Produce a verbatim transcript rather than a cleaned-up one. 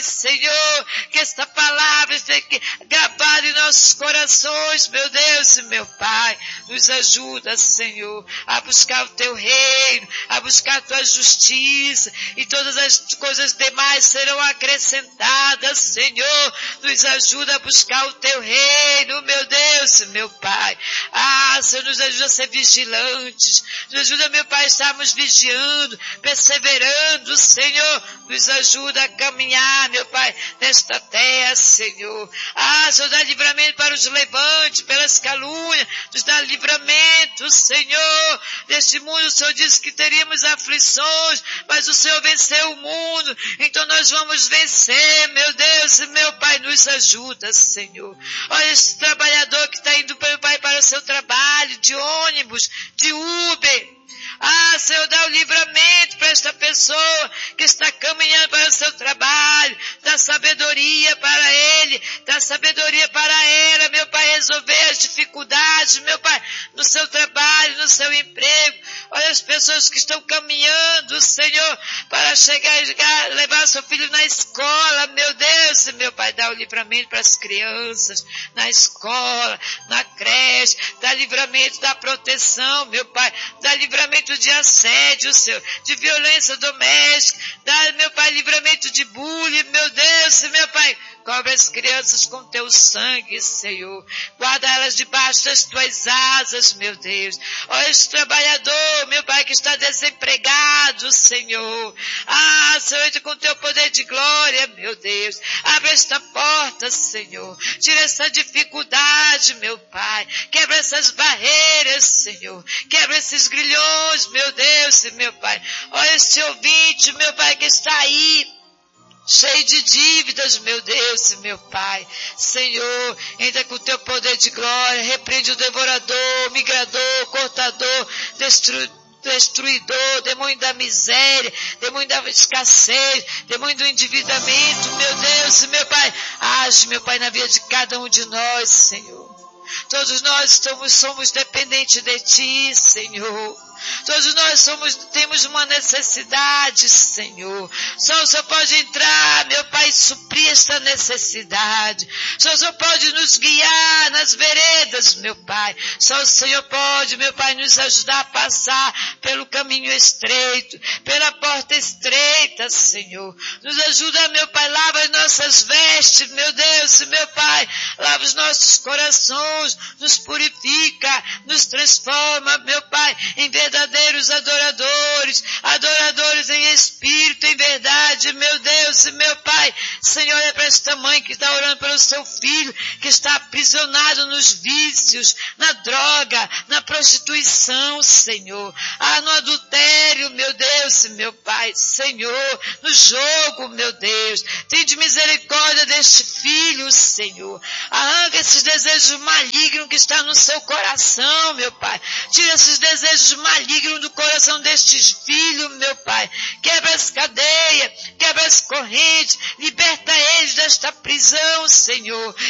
Senhor, que esta palavra esteja gravada em nossos corações, meu Deus e meu Pai. Nos ajuda, Senhor, a buscar o Teu reino, a buscar a Tua justiça, e todas as coisas demais serão acrescentadas, Senhor. Nos ajuda a buscar o Teu reino, meu Deus e meu Pai. Ah, Senhor, nos ajuda a ser vigilantes. Nos ajuda, meu Pai, a estarmos vigiando, perseverando, Senhor. Nos ajuda a caminhar, meu Pai, nesta terra, Senhor. Ah, Senhor, dá livramento para os levantes, pelas calúnias, nos dá livramento, Senhor. Neste mundo, o Senhor disse que teríamos aflições, mas o Senhor venceu o mundo, então nós vamos vencer, meu Deus e meu Pai, nos ajuda, Senhor. Olha esse trabalhador que está indo, meu Pai, para o seu trabalho, de ônibus, de Uber. Ah, Senhor, dá o livramento para esta pessoa que está caminhando para o seu trabalho, dá sabedoria para ele, dá sabedoria para ela, meu Pai, resolver as dificuldades, meu Pai, no seu trabalho, no seu emprego. Olha as pessoas que estão caminhando, Senhor, para chegar e levar seu filho na escola, meu Deus, meu Pai, dá o livramento para as crianças, na escola, na creche, dá livramento da proteção, meu Pai, dá livramento de assédio, Senhor, de violência doméstica, dá, meu Pai, livramento de bullying, meu Deus, meu Pai, cobre as crianças com teu sangue, Senhor, guarda elas debaixo das tuas asas, meu Deus. Olha esse trabalhador, meu Pai, que está desempregado, Senhor. Ah, Senhor, entra com teu poder de glória, meu Deus. Abre esta porta, Senhor. Tira essa dificuldade, meu Pai. Quebra essas barreiras, Senhor. Quebra esses grilhões, meu Deus e meu Pai. Olha esse ouvinte, meu Pai, que está aí, cheio de dívidas, meu Deus e meu Pai. Senhor, entra com o teu poder de glória, repreende o devorador, migrador, cortador, destruidor, destruidor, demônio da miséria, demônio da escassez, demônio do endividamento, meu Deus e meu Pai. Age, meu Pai, na vida de cada um de nós, Senhor. Todos nós estamos, somos dependentes de Ti, Senhor. Todos nós somos, temos uma necessidade, Senhor. Só o Senhor pode entrar, meu Pai, e suprir esta necessidade. Só o Senhor pode nos guiar nas veredas, meu Pai. Só o Senhor pode, meu Pai, nos ajudar a passar pelo caminho estreito, pela porta estreita, Senhor. Nos ajuda, meu Pai, lava as nossas vestes, meu Deus, meu Pai. Lava os nossos corações, nos purifica, nos transforma, meu Pai, em verdade. Verdadeiros adoradores, adoradores em espírito, em verdade, meu Deus e meu Pai. Senhor, é para esta mãe que está orando pelo seu filho, que está aprisionado nos vícios, na droga, na prostituição, Senhor. Ah, no adultério, meu Deus e meu Pai. Senhor, no jogo, meu Deus. Tende misericórdia deste filho, Senhor. Arranca esses desejos malignos que estão no seu coração, meu Pai. Tira esses desejos malignos do coração destes filhos, meu Pai. Quebra as cadeias, quebra as correntes, liberta eles desta prisão, Senhor.